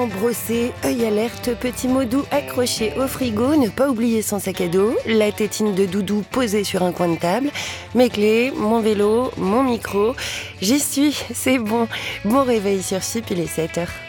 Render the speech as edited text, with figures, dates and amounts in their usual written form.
dents brossées, œil alerte, petit mot doux accroché au frigo, ne pas oublier son sac à dos, la tétine de doudou posée sur un coin de table, mes clés, mon vélo, mon micro. J'y suis, c'est bon. Bon réveil sur Chip, il est 7h.